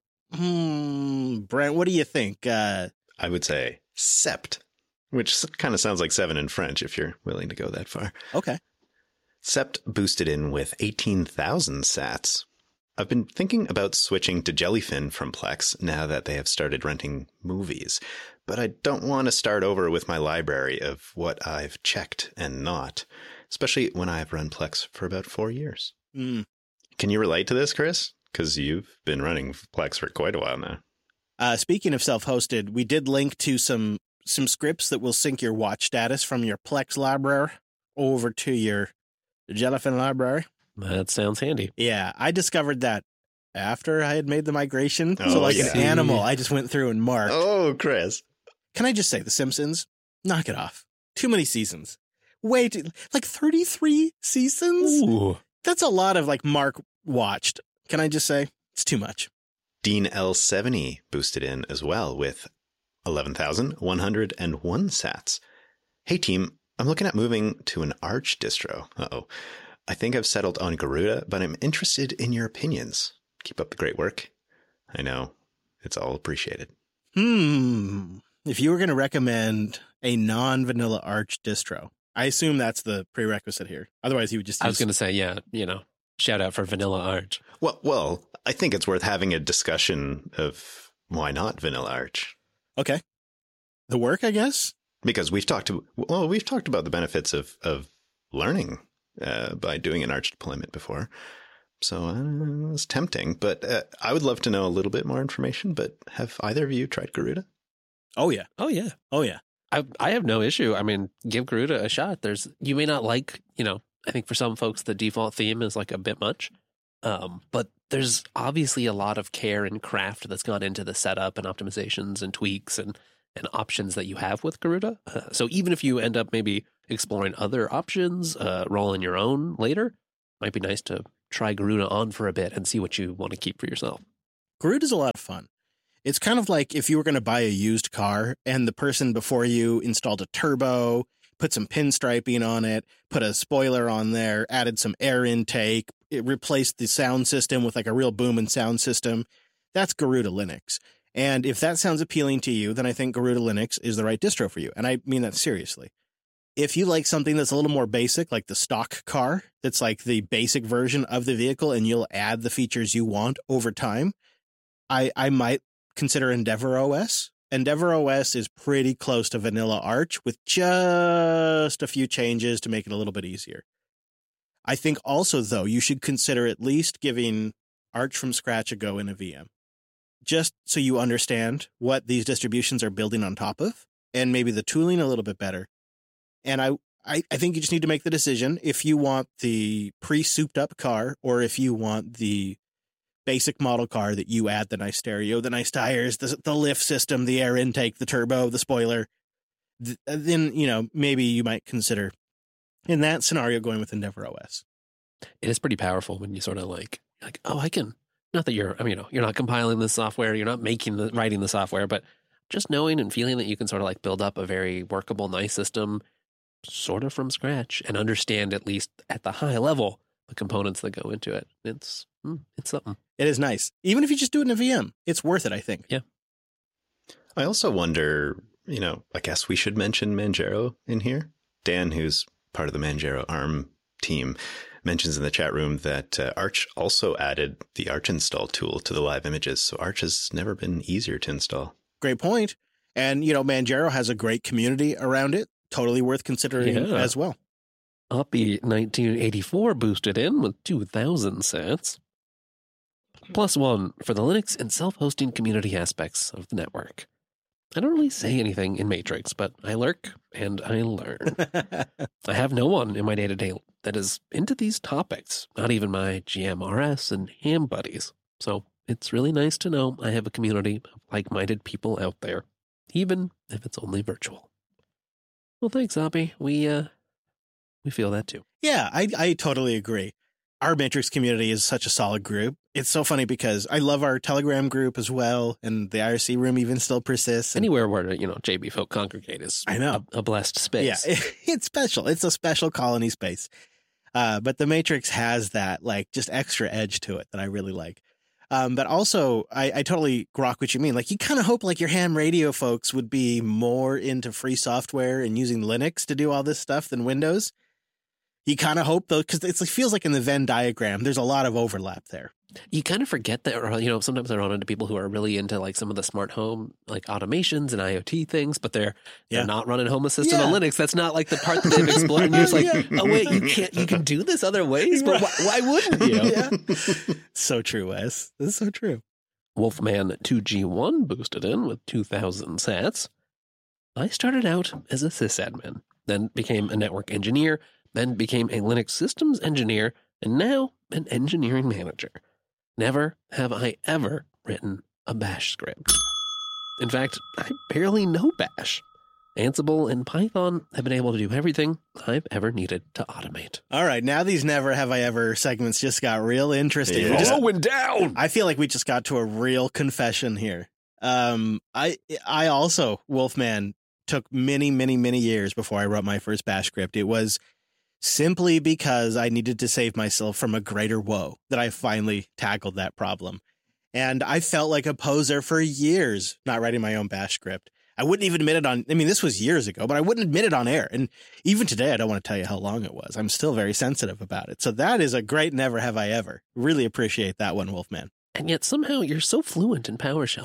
[SPEAKER 1] Hmm, Brent, what do you think? Uh,
[SPEAKER 5] I would say sept, which kind of sounds like seven in French if you're willing to go that far.
[SPEAKER 1] Okay.
[SPEAKER 5] Sept boosted in with eighteen thousand sats. I've been thinking about switching to Jellyfin from Plex now that they have started renting movies, but I don't want to start over with my library of what I've checked and not, especially when I've run Plex for about four years.
[SPEAKER 1] Mm.
[SPEAKER 5] Can you relate to this, Chris? Because you've been running Plex for quite a while now.
[SPEAKER 1] Uh, speaking of self-hosted, we did link to some some scripts that will sync your watch status from your Plex library over to your Jellyfin library.
[SPEAKER 3] That sounds handy.
[SPEAKER 1] Yeah, I discovered that after I had made the migration.
[SPEAKER 5] Oh,
[SPEAKER 1] so like
[SPEAKER 5] yeah.
[SPEAKER 1] an animal, I just went through and marked.
[SPEAKER 5] Oh, Chris.
[SPEAKER 1] Can I just say, The Simpsons, knock it off. Too many seasons. Way too, like thirty-three seasons?
[SPEAKER 3] Ooh.
[SPEAKER 1] That's a lot of like Mark watched. Can I just say, it's too much.
[SPEAKER 5] Dean L seventy boosted in as well with eleven thousand one hundred one sats. Hey team, I'm looking at moving to an Arch distro. Uh-oh. I think I've settled on Garuda, but I'm interested in your opinions. Keep up the great work. I know. It's all appreciated.
[SPEAKER 1] Hmm. If you were going to recommend a non-vanilla Arch distro, I assume that's the prerequisite here. Otherwise, you would just use...
[SPEAKER 3] I was going to say, yeah, you know, shout out for Vanilla Arch.
[SPEAKER 5] Well, well, I think it's worth having a discussion of why not Vanilla Arch.
[SPEAKER 1] Okay. The work, I guess?
[SPEAKER 5] Because we've talked to, well, we've talked about the benefits of, of learning uh, by doing an Arch deployment before. So uh, it's tempting, but uh, I would love to know a little bit more information. But have either of you tried Garuda?
[SPEAKER 1] Oh, yeah.
[SPEAKER 3] Oh, yeah.
[SPEAKER 1] Oh, yeah.
[SPEAKER 3] I I have no issue. I mean, give Garuda a shot. There's, you may not like, you know, I think for some folks, the default theme is like a bit much. Um, but there's obviously a lot of care and craft that's gone into the setup and optimizations and tweaks and and options that you have with Garuda. Uh, so even if you end up maybe exploring other options, uh, rolling your own later, might be nice to try Garuda on for a bit and see what you want to keep for yourself.
[SPEAKER 1] Garuda's a lot of fun. It's kind of like if you were going to buy a used car and the person before you installed a turbo, put some pinstriping on it, put a spoiler on there, added some air intake, it replaced the sound system with like a real boom and sound system. That's Garuda Linux. And if that sounds appealing to you, then I think Garuda Linux is the right distro for you. And I mean that seriously. If you like something that's a little more basic, like the stock car, that's like the basic version of the vehicle, and you'll add the features you want over time, I, I might consider Endeavor O S. Endeavor O S is pretty close to Vanilla Arch with just a few changes to make it a little bit easier. I think also, though, you should consider at least giving Arch from scratch a go in a V M, just so you understand what these distributions are building on top of, and maybe the tooling a little bit better. And I, I, I think you just need to make the decision if you want the pre-souped up car or if you want the basic model car that you add the nice stereo, the nice tires, the, the lift system, the air intake, the turbo, the spoiler. Th- then, you know, maybe you might consider in that scenario going with Endeavor O S.
[SPEAKER 3] It is pretty powerful when you sort of like, like, oh, I can, not that you're, I mean, you know, you're not compiling the software, you're not making the, writing the software, but just knowing and feeling that you can sort of like build up a very workable, nice system sort of from scratch and understand at least at the high level the components that go into it. It's, it's something.
[SPEAKER 1] It is nice. Even if you just do it in a V M, it's worth it, I think.
[SPEAKER 3] Yeah.
[SPEAKER 5] I also wonder, you know, I guess we should mention Manjaro in here. Dan, who's part of the Manjaro ARM team, mentions in the chat room that uh, Arch also added the Arch install tool to the live images. So Arch has never been easier to install.
[SPEAKER 1] Great point. And, you know, Manjaro has a great community around it. Totally worth considering
[SPEAKER 3] Yeah.
[SPEAKER 1] as well.
[SPEAKER 3] Uppy nineteen eighty-four boosted in with two thousand sats. Plus one for the Linux and self-hosting community aspects of the network. I don't really say anything in Matrix, but I lurk and I learn. I have no one in my day-to-day that is into these topics, not even my G M R S and ham buddies. So it's really nice to know I have a community of like-minded people out there, even if it's only virtual. Well, thanks, Uppy. We, uh, we feel that too.
[SPEAKER 1] Yeah, I, I totally agree. Our Matrix community is such a solid group. It's so funny because I love our Telegram group as well, and the I R C room even still persists. And
[SPEAKER 3] Anywhere where, you know, J B folk congregate is
[SPEAKER 1] I know.
[SPEAKER 3] a, a blessed space.
[SPEAKER 1] yeah, it, it's special. It's a special colony space. Uh, but the Matrix has that like just extra edge to it that I really like. Um, but also, I, I totally grok what you mean. Like, you kind of hope like your ham radio folks would be more into free software and using Linux to do all this stuff than Windows. You kind of hope, though, because it feels like in the Venn diagram, there's a lot of overlap there.
[SPEAKER 3] You kind of forget that, or, you know, sometimes I run into people who are really into like some of the smart home, like automations and IoT things, but they're, they're
[SPEAKER 1] Yeah.
[SPEAKER 3] not running Home Assistant on
[SPEAKER 1] Yeah.
[SPEAKER 3] Linux. That's not like the part that they've explored. And you're just like,
[SPEAKER 1] Yeah.
[SPEAKER 3] oh, wait, you can't, you can do this other ways, but why, why wouldn't you?
[SPEAKER 1] Yeah. So true, Wes. This is so true.
[SPEAKER 3] Wolfman two G one boosted in with two thousand sats. I started out as a sysadmin, then became a network engineer, then became a Linux systems engineer, and now an engineering manager. Never have I ever written a bash script. In fact, I barely know bash. Ansible and Python have been able to do everything I've ever needed to automate.
[SPEAKER 1] All right, now these never have I ever segments just got real interesting.
[SPEAKER 5] Yeah.
[SPEAKER 1] We just-
[SPEAKER 3] Going down!
[SPEAKER 1] I feel like we just got to a real confession here. Um, I I also, Wolfman, took many, many, many years before I wrote my first bash script. It was simply because I needed to save myself from a greater woe that I finally tackled that problem. And I felt like a poser for years not writing my own bash script. I wouldn't even admit it on, I mean, this was years ago, but I wouldn't admit it on air. And even today, I don't want to tell you how long it was. I'm still very sensitive about it. So that is a great never have I ever. Really appreciate that one, Wolfman.
[SPEAKER 3] And yet somehow you're so fluent in PowerShell.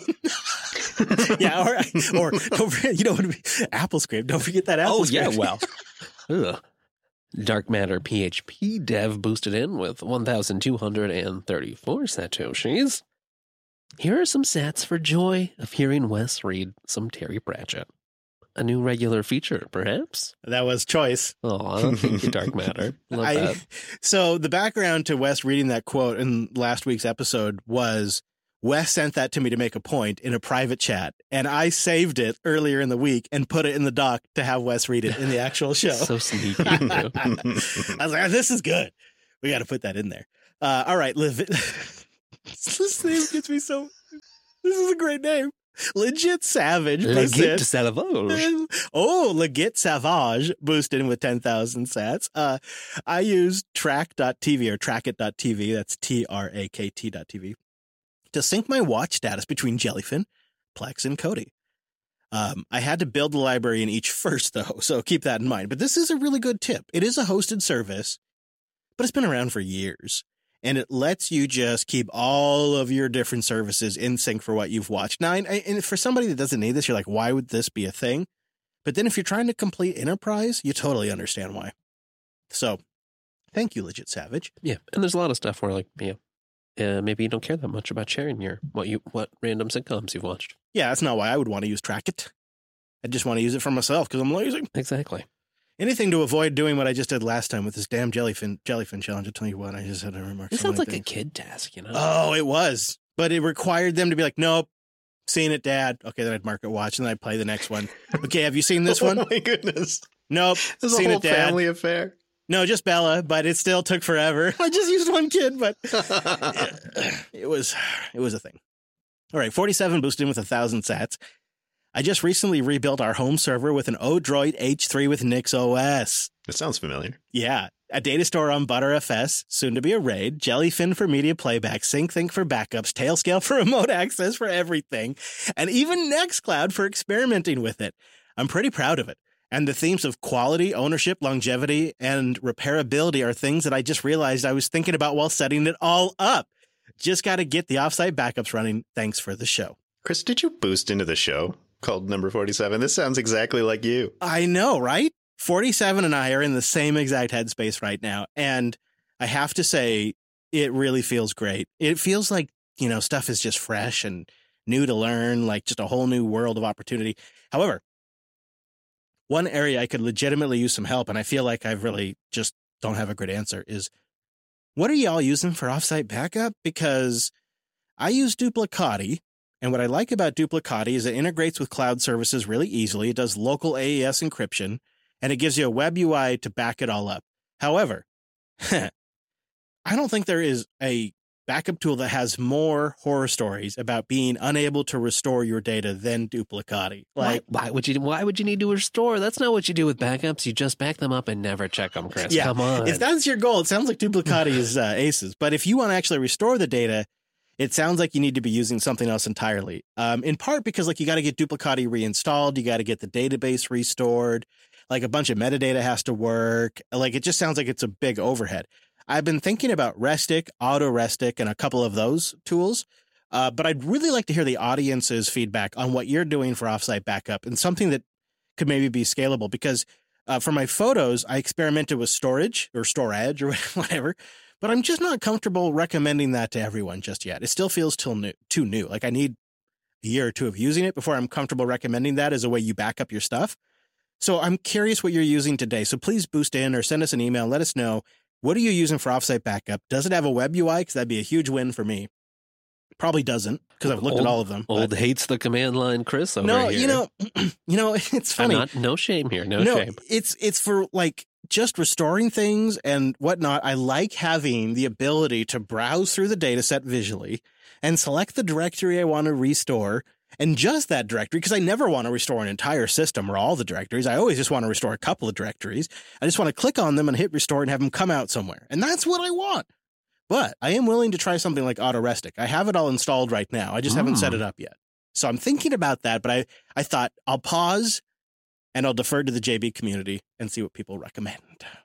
[SPEAKER 1] Yeah, or, or don't forget, you know, Apple script. Don't forget that Apple
[SPEAKER 3] Oh,
[SPEAKER 1] script.
[SPEAKER 3] yeah, well. Ugh. Dark Matter P H P dev boosted in with one thousand two hundred thirty-four satoshis. Here are some sats for joy of hearing Wes read some Terry Pratchett. A new regular feature, perhaps?
[SPEAKER 1] That was choice.
[SPEAKER 3] Oh, thank you, Dark Matter. Love
[SPEAKER 1] I,
[SPEAKER 3] that.
[SPEAKER 1] so the background to Wes reading that quote in last week's episode was Wes sent that to me to make a point in a private chat, and I saved it earlier in the week and put it in the doc to have Wes read it in the actual show.
[SPEAKER 3] So sneaky.
[SPEAKER 1] I was like, this is good. We got to put that in there. Uh, all right. Liv- this name gets me so... This is a great name. Legit Savage.
[SPEAKER 3] Legit Savage.
[SPEAKER 1] Oh, Legit Savage boosted in with ten thousand sats. Uh, I use track dot t v or trackit dot t v. That's T R A K T dot T V to sync my watch status between Jellyfin, Plex, and Kodi. Um, I had to build the library in each first, though, so keep that in mind. But this is a really good tip. It is a hosted service, but it's been around for years. And it lets you just keep all of your different services in sync for what you've watched. Now, and, and for somebody that doesn't need this, you're like, why would this be a thing? But then if you're trying to complete Enterprise, you totally understand why. So thank you, Legit Savage.
[SPEAKER 3] Yeah. And there's a lot of stuff where, like, yeah, uh, maybe you don't care that much about sharing your what you what random sitcoms you've watched.
[SPEAKER 1] Yeah, that's not why I would want to use Trackit. I just want to use it for myself because I'm lazy.
[SPEAKER 3] Exactly.
[SPEAKER 1] Anything to avoid doing what I just did last time with this damn jellyfin jellyfin challenge. I'll tell you what, I just had to remark.
[SPEAKER 3] It
[SPEAKER 1] so
[SPEAKER 3] sounds like
[SPEAKER 1] things.
[SPEAKER 3] a kid task, you know?
[SPEAKER 1] Oh, it was. But it required them to be like, nope, seen it, Dad. Okay, then I'd mark it watch, and then I'd play the next one. Okay, have you seen this one?
[SPEAKER 5] Oh, my goodness.
[SPEAKER 1] Nope,
[SPEAKER 5] This is
[SPEAKER 1] seen
[SPEAKER 5] a whole
[SPEAKER 1] it, Dad.
[SPEAKER 5] family affair.
[SPEAKER 1] No, just Bella, but it still took forever. I just used one kid, but it was it was a thing. All right, forty-seven boosted in with one thousand sats. I just recently rebuilt our home server with an Odroid H three with NixOS.
[SPEAKER 5] That sounds familiar.
[SPEAKER 1] Yeah, a data store on ButterFS, soon to be a RAID, Jellyfin for media playback, SyncThink for backups, Tailscale for remote access for everything, and even Nextcloud for experimenting with it. I'm pretty proud of it. And the themes of quality, ownership, longevity, and repairability are things that I just realized I was thinking about while setting it all up. Just got to get the offsite backups running. Thanks for the show.
[SPEAKER 5] Chris, did you boost into the show called Number forty-seven? This sounds exactly like you.
[SPEAKER 1] I know, right? forty-seven and I are in the same exact headspace right now. And I have to say, it really feels great. It feels like, you know, stuff is just fresh and new to learn, like just a whole new world of opportunity. However, one area I could legitimately use some help, and I feel like I really just don't have a great answer, is what are y'all using for offsite backup? Because I use Duplicati, and what I like about Duplicati is it integrates with cloud services really easily. It does local A E S encryption, and it gives you a web U I to back it all up. However, I don't think there is a backup tool that has more horror stories about being unable to restore your data than Duplicati. Like,
[SPEAKER 3] why, why would you? Why would you need to restore? That's not what you do with backups. You just back them up and never check them, Chris.
[SPEAKER 1] yeah,
[SPEAKER 3] Come on.
[SPEAKER 1] if that's your goal, it sounds like Duplicati is uh, aces. But if you want to actually restore the data, it sounds like you need to be using something else entirely. Um, in part because like you got to get Duplicati reinstalled, you got to get the database restored, like a bunch of metadata has to work. Like it just sounds like it's a big overhead. I've been thinking about Restic, AutoRestic, and a couple of those tools, uh, but I'd really like to hear the audience's feedback on what you're doing for offsite backup and something that could maybe be scalable. Because uh, for my photos, I experimented with storage or storage or whatever, but I'm just not comfortable recommending that to everyone just yet. It still feels too new. Too new. Like I need a year or two of using it before I'm comfortable recommending that as a way you back up your stuff. So I'm curious what you're using today. So please boost in or send us an email and let us know. What are you using for offsite backup? Does it have a web U I? Because that'd be a huge win for me. Probably doesn't, because I've looked
[SPEAKER 3] old,
[SPEAKER 1] at all of them.
[SPEAKER 3] Old
[SPEAKER 1] but...
[SPEAKER 3] hates the command line, Chris. Over
[SPEAKER 1] no,
[SPEAKER 3] here.
[SPEAKER 1] you know, you know, it's funny.
[SPEAKER 3] I'm not, no shame here. No,
[SPEAKER 1] no
[SPEAKER 3] shame.
[SPEAKER 1] It's it's for like just restoring things and whatnot. I like having the ability to browse through the data set visually and select the directory I want to restore. And just that directory, because I never want to restore an entire system or all the directories. I always just want to restore a couple of directories. I just want to click on them and hit restore and have them come out somewhere. And that's what I want. But I am willing to try something like AutoRestic. I have it all installed right now. I just mm. haven't set it up yet. So I'm thinking about that. But I, I thought I'll pause and I'll defer to the J B community and see what people recommend.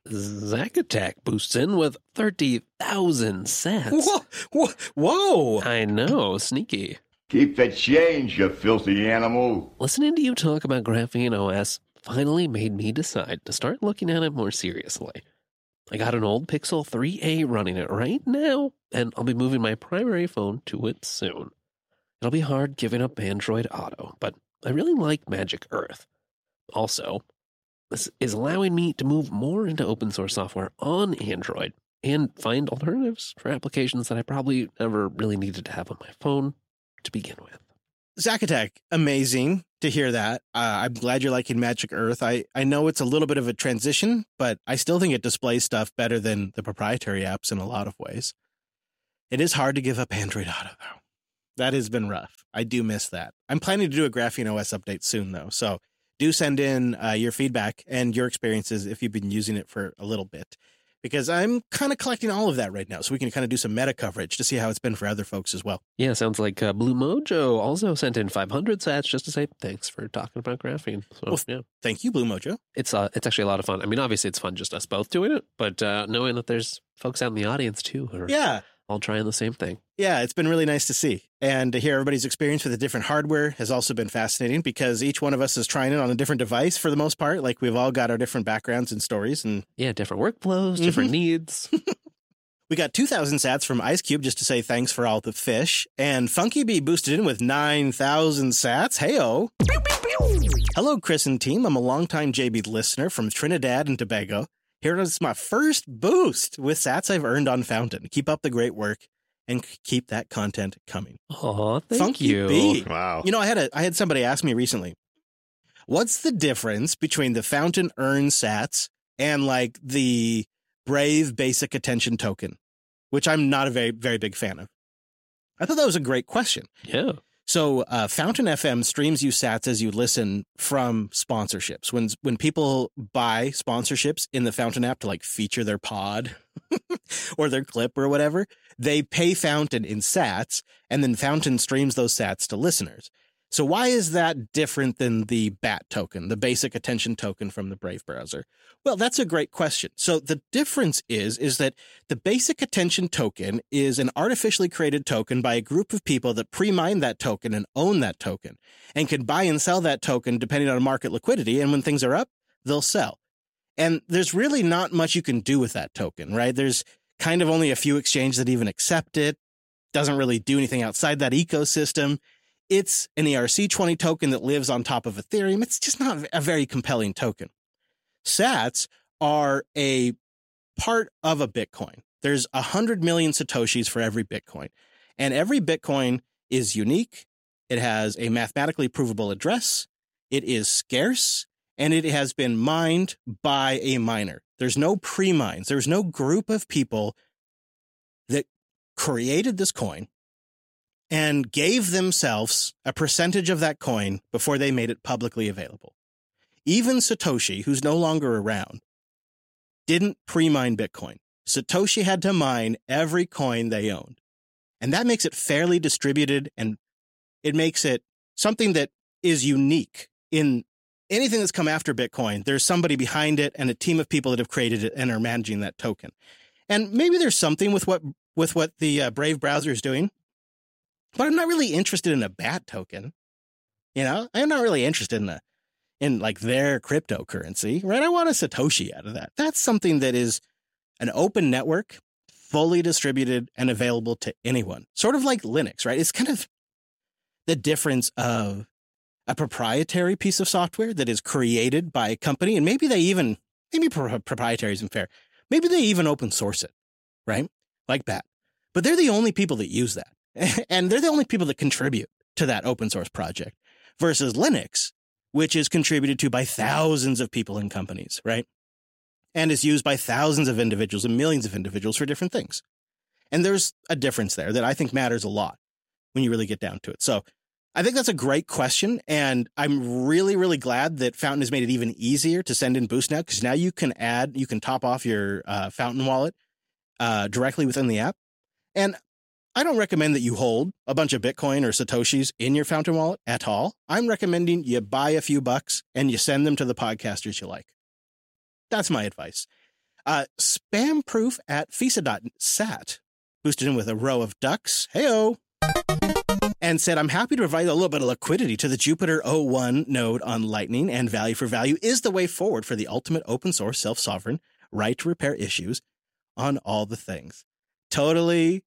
[SPEAKER 3] Zack Attack boosts in with thirty thousand sats.
[SPEAKER 1] Whoa, whoa, whoa.
[SPEAKER 3] I know. Sneaky.
[SPEAKER 7] Keep the change, you filthy animal.
[SPEAKER 3] Listening to you talk about Graphene O S finally made me decide to start looking at it more seriously. I got an old Pixel three A running it right now, and I'll be moving my primary phone to it soon. It'll be hard giving up Android Auto, but I really like Magic Earth. Also, this is allowing me to move more into open source software on Android and find alternatives for applications that I probably never really needed to have on my phone to begin with.
[SPEAKER 1] Zacatech, amazing to hear that. Uh, I'm glad you're liking Magic Earth. I, I know it's a little bit of a transition, but I still think it displays stuff better than the proprietary apps in a lot of ways. It is hard to give up Android Auto, though. That has been rough. I do miss that. I'm planning to do a Graphene O S update soon, though. So do send in uh, your feedback and your experiences if you've been using it for a little bit. Because I'm kind of collecting all of that right now, so we can kind of do some meta coverage to see how it's been for other folks as well.
[SPEAKER 3] Yeah, sounds like uh, Blue Mojo also sent in five hundred sats just to say thanks for talking about graphene. So,
[SPEAKER 1] Well,
[SPEAKER 3] yeah,
[SPEAKER 1] Thank you, Blue Mojo.
[SPEAKER 3] it's uh, it's actually a lot of fun. I mean, obviously it's fun just us both doing it, but uh, knowing that there's folks out in the audience too who are
[SPEAKER 1] Yeah.
[SPEAKER 3] all trying the same thing.
[SPEAKER 1] Yeah, it's been really nice to see. And to hear everybody's experience with the different hardware has also been fascinating because each one of us is trying it on a different device for the most part. Like we've all got our different backgrounds and stories. And
[SPEAKER 3] Yeah, different workflows, different needs.
[SPEAKER 1] we got two thousand sats from Ice Cube just to say thanks for all the fish. And Funky Bee boosted in with nine thousand sats. Hey-o. Hello, Chris and team. I'm a longtime J B listener from Trinidad and Tobago. Here is my first boost with sats I've earned on Fountain. Keep up the great work and keep that content coming.
[SPEAKER 3] Oh, thank
[SPEAKER 1] Funky
[SPEAKER 3] you.
[SPEAKER 1] Bee.
[SPEAKER 5] Wow.
[SPEAKER 1] You know, I had a I had somebody ask me recently, what's the difference between the Fountain Earn sats and like the Brave Basic Attention Token, which I'm not a very, very big fan of. I thought that was a great question.
[SPEAKER 3] Yeah.
[SPEAKER 1] So uh, Fountain F M streams you sats as you listen from sponsorships. When when people buy sponsorships in the Fountain app to like feature their pod or their clip or whatever, they pay Fountain in sats, and then Fountain streams those sats to listeners. So why is that different than the B A T token, the basic attention token from the Brave browser? Well, that's a great question. So the difference is, is that the basic attention token is an artificially created token by a group of people that pre-mine that token and own that token and can buy and sell that token depending on market liquidity. And when things are up, they'll sell. And there's really not much you can do with that token, right? There's kind of only a few exchanges that even accept it. Doesn't really do anything outside that ecosystem. It's an E R C twenty token that lives on top of Ethereum. It's just not a very compelling token. Sats are a part of a Bitcoin. There's one hundred million Satoshis for every Bitcoin. And every Bitcoin is unique. It has a mathematically provable address. It is scarce. And it has been mined by a miner. There's no pre-mines. There's no group of people that created this coin and gave themselves a percentage of that coin before they made it publicly available. Even Satoshi, who's no longer around, didn't pre-mine Bitcoin. Satoshi had to mine every coin they owned. And that makes it fairly distributed, and it makes it something that is unique. In anything that's come after Bitcoin, there's somebody behind it and a team of people that have created it and are managing that token. And maybe there's something with what with what the uh, Brave browser is doing, but I'm not really interested in a B A T token. You know, I'm not really interested in a in like their cryptocurrency, right? I want a Satoshi out of that. That's something that is an open network, fully distributed and available to anyone. Sort of like Linux, right? It's kind of the difference of a proprietary piece of software that is created by a company, and maybe they even, maybe pro- proprietary isn't fair. Maybe they even open source it, right? Like that. But they're the only people that use that. And they're the only people that contribute to that open source project versus Linux, which is contributed to by thousands of people and companies, right? And is used by thousands of individuals and millions of individuals for different things. And there's a difference there that I think matters a lot when you really get down to it. So I think that's a great question. And I'm really, really glad that Fountain has made it even easier to send in Boost now, because now you can add, you can top off your uh, Fountain wallet uh, directly within the app. And I don't recommend that you hold a bunch of Bitcoin or Satoshis in your Fountain wallet at all. I'm recommending you buy a few bucks and you send them to the podcasters you like. That's my advice. Uh, Spamproof at Fisa dot sat boosted in with a row of ducks. Heyo. And said, I'm happy to provide a little bit of liquidity to the Jupiter oh one node on Lightning, and value for value is the way forward for the ultimate open source self-sovereign right to repair issues on all the things. Totally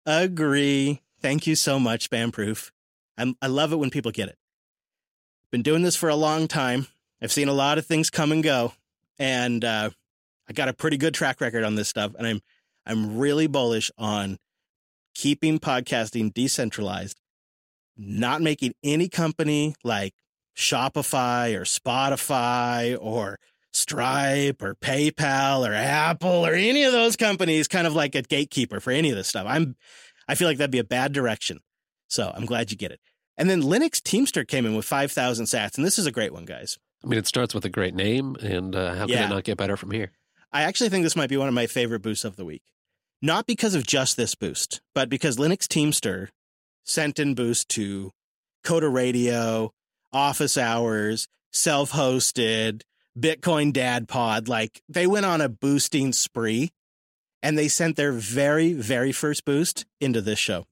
[SPEAKER 1] agree. Thank you so much, Spamproof. I'm, I love it when people get it. Been doing this for a long time. I've seen a lot of things come and go, and uh, I got a pretty good track record on this stuff, and I'm I'm really bullish on keeping podcasting decentralized not making any company like Shopify or Spotify or Stripe or PayPal or Apple or any of those companies kind of like a gatekeeper for any of this stuff. I'm, I feel like that'd be a bad direction. So I'm glad you get it. And then Linux Teamster came in with five thousand sats. And this is a great one, guys.
[SPEAKER 8] I mean, it starts with a great name, and uh, how can
[SPEAKER 1] Yeah.
[SPEAKER 8] it not get better from here?
[SPEAKER 1] I actually think this might be one of my favorite boosts of the week. Not because of just this boost, but because Linux Teamster sent in boost to Coda Radio, Office Hours, Self-Hosted, Bitcoin Dad Pod. Like, they went on a boosting spree, and they sent their very, very first boost into this show.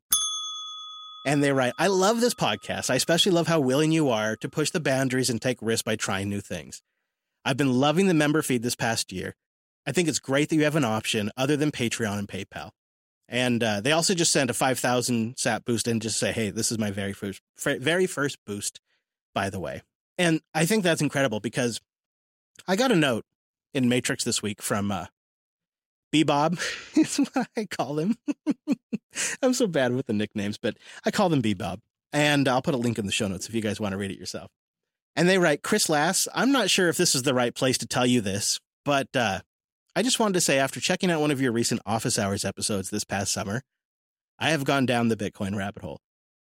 [SPEAKER 1] And they write, I love this podcast. I especially love how willing you are to push the boundaries and take risks by trying new things. I've been loving the member feed this past year. I think it's great that you have an option other than Patreon and PayPal. And uh, they also just sent a five thousand sat boost and just say, hey, this is my very first, very first boost, by the way. And I think that's incredible because I got a note in Matrix this week from uh, B-Bob, is what I call him. I'm so bad with the nicknames, but I call them B-Bob. And I'll put a link in the show notes if you guys want to read it yourself. And they write, Chris Lass, I'm not sure if this is the right place to tell you this, but uh, I just wanted to say after checking out one of your recent Office Hours episodes this past summer, I have gone down the Bitcoin rabbit hole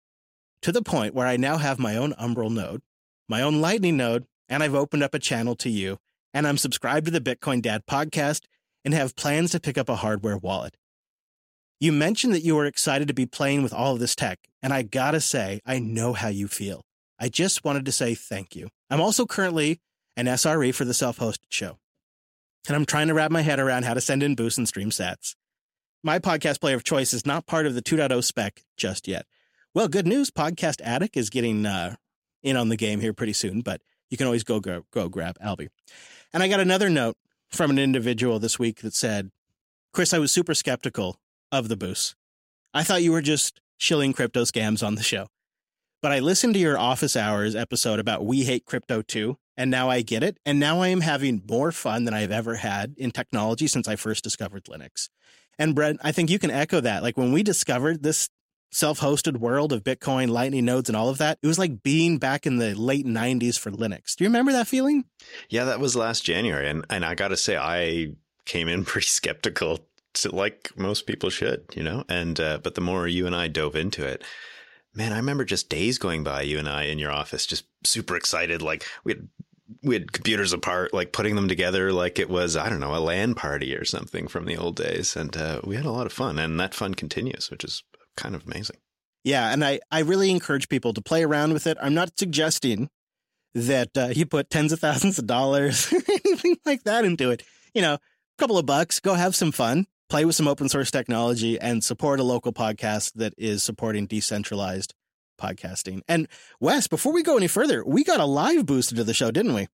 [SPEAKER 1] to the point where I now have my own Umbrel node, my own Lightning node, and I've opened up a channel to you, and I'm subscribed to the Bitcoin Dad podcast and have plans to pick up a hardware wallet. You mentioned that you were excited to be playing with all of this tech, and I gotta say, I know how you feel. I just wanted to say thank you. I'm also currently an S R E for the Self-Hosted Show, and I'm trying to wrap my head around how to send in boosts and stream sats. My podcast player of choice is not part of the two point oh spec just yet. Well, good news, Podcast Addict is getting uh, in on the game here pretty soon, but you can always go, go, go grab Albie. And I got another note from an individual this week that said, Chris, I was super skeptical of the boosts. I thought you were just shilling crypto scams on the show. But I listened to your Office Hours episode about We Hate Crypto too, and now I get it. And now I am having more fun than I've ever had in technology since I first discovered Linux. And Brett, I think you can echo that. Like when we discovered this self-hosted world of Bitcoin, Lightning nodes, and all of that, it was like being back in the late nineties for Linux. Do you remember that feeling?
[SPEAKER 5] Yeah, that was last January. And, and I got to say, I came in pretty skeptical, to, like most people should, you know, and uh, but the more you and I dove into it, man, I remember just days going by, you and I in your office, just super excited. Like we had, we had computers apart, like putting them together like it was, I don't know, a LAN party or something from the old days. And uh, we had a lot of fun, and that fun continues, which is kind of amazing.
[SPEAKER 1] Yeah, and I, I really encourage people to play around with it. I'm not suggesting that uh, you put tens of thousands of dollars, anything like that into it. You know, a couple of bucks, go have some fun, play with some open source technology, and support a local podcast that is supporting decentralized podcasting. And Wes, before we go any further, we got a live boost into the show, didn't we?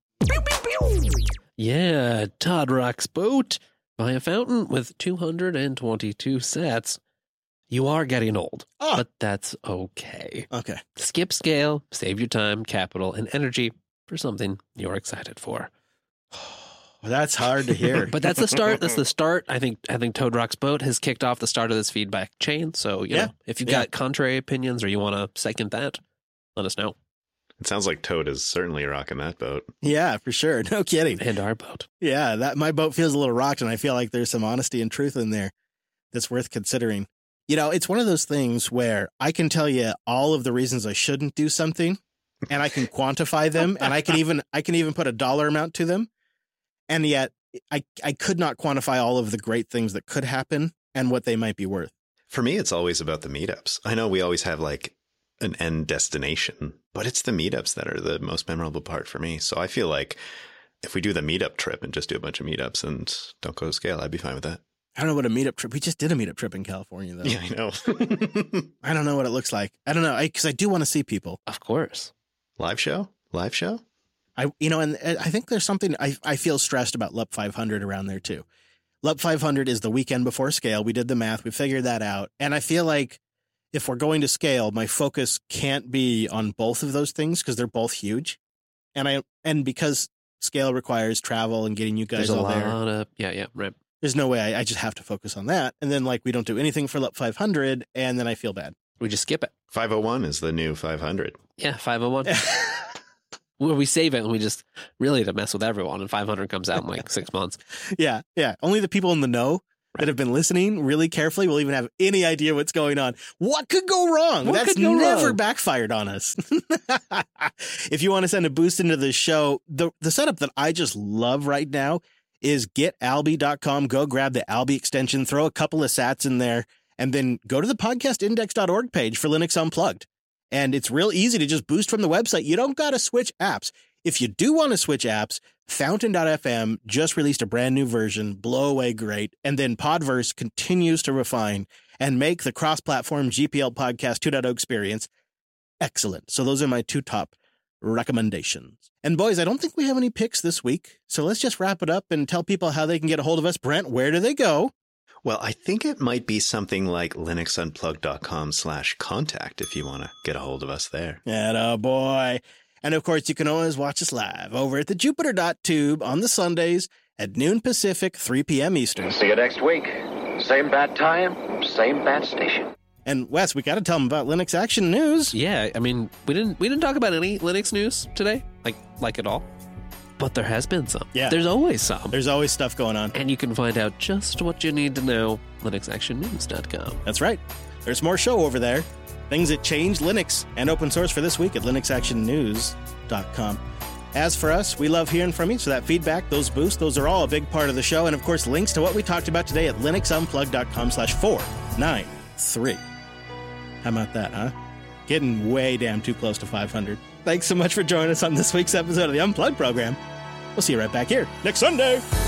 [SPEAKER 8] Yeah, Todd rocks boat by a fountain with two hundred twenty-two sats. You are getting old,
[SPEAKER 1] Oh.
[SPEAKER 8] but that's okay.
[SPEAKER 1] Okay.
[SPEAKER 8] Skip scale, save your time, capital, and energy for something you're excited for.
[SPEAKER 1] Well, that's hard to hear.
[SPEAKER 8] But that's the start. That's the start. I think I think Toad Rock's Boat has kicked off the start of this feedback chain. So, you
[SPEAKER 1] Yeah.
[SPEAKER 8] know, if you've
[SPEAKER 1] Yeah.
[SPEAKER 8] got contrary opinions or you want to second that, let us know.
[SPEAKER 5] It sounds like Toad is certainly rocking that boat.
[SPEAKER 1] Yeah, for sure. No kidding.
[SPEAKER 8] And our boat.
[SPEAKER 1] Yeah, that my boat feels a little rocked, and I feel like there's some honesty and truth in there that's worth considering. You know, it's one of those things where I can tell you all of the reasons I shouldn't do something, and I can quantify them, and I can even I can even put a dollar amount to them, and yet I I could not quantify all of the great things that could happen and what they might be worth.
[SPEAKER 5] For me, it's always about the meetups. I know we always have like an end destination, but it's the meetups that are the most memorable part for me. So I feel like if we do the meetup trip and just do a bunch of meetups and don't go to scale, I'd be fine with that.
[SPEAKER 1] I don't know what a meetup trip. We just did a meetup trip in California, though.
[SPEAKER 5] Yeah, I know.
[SPEAKER 1] I don't know what it looks like. I don't know, because I, I do want to see people.
[SPEAKER 8] Of course.
[SPEAKER 5] Live show? Live show?
[SPEAKER 1] I, you know, and I think there's something I, I feel stressed about L U P five hundred around there too. L U P five hundred is the weekend before scale. We did the math. We figured that out. And I feel like if we're going to scale, my focus can't be on both of those things because they're both huge. And I, and because scale requires travel and getting you guys
[SPEAKER 8] There's a
[SPEAKER 1] all
[SPEAKER 8] lot
[SPEAKER 1] there,
[SPEAKER 8] of, yeah, yeah, right.
[SPEAKER 1] there's no way I, I just have to focus on that. And then like we don't do anything for L U P five hundred, and then I feel bad.
[SPEAKER 8] We just skip it.
[SPEAKER 5] five oh one is the new five hundred.
[SPEAKER 8] Yeah, five oh one. Where we save it and we just really to mess with everyone, and five hundred comes out in like six months.
[SPEAKER 1] Yeah, yeah. Only the people in the know that have been listening really carefully will even have any idea what's going on. What could go wrong?
[SPEAKER 8] What
[SPEAKER 1] That's
[SPEAKER 8] could go
[SPEAKER 1] never
[SPEAKER 8] wrong?
[SPEAKER 1] backfired on us. If you want to send a boost into the show, the, the setup that I just love right now is get alby dot com. Go grab the Alby extension, throw a couple of sats in there, and then go to the podcast index dot org page for Linux Unplugged. And it's real easy to just boost from the website. You don't got to switch apps. If you do want to switch apps, Fountain dot f m just released a brand new version, blow away great. And then Podverse continues to refine and make the cross-platform G P L Podcast two point oh experience excellent. So those are my two top recommendations. And boys, I don't think we have any picks this week. So let's just wrap it up and tell people how they can get a hold of us. Brent, where do they go?
[SPEAKER 5] Well, I think it might be something like linuxunplugged dot com slash contact if you want to get a hold of us there.
[SPEAKER 1] Atta boy. And of course, you can always watch us live over at the Jupiter dot tube on the Sundays at noon Pacific, three p.m. Eastern.
[SPEAKER 9] See you next week. Same bat time, same bat station.
[SPEAKER 1] And Wes, we got to tell them about Linux Action News.
[SPEAKER 8] Yeah, I mean, we didn't we didn't talk about any Linux news today, like like at all. But there has been some.
[SPEAKER 1] Yeah.
[SPEAKER 8] There's always some.
[SPEAKER 1] There's always stuff going on.
[SPEAKER 8] And you can find out just what you need to know, linux action news dot com.
[SPEAKER 1] That's right. There's more show over there. Things that change Linux and open source for this week at linux action news dot com. As for us, we love hearing from you, so that feedback, those boosts, those are all a big part of the show. And of course, links to what we talked about today at linuxunplugged dot com slash four nine three. How about that, huh? Getting way damn too close to five hundred. Thanks so much for joining us on this week's episode of the Unplugged program. We'll see you right back here next Sunday.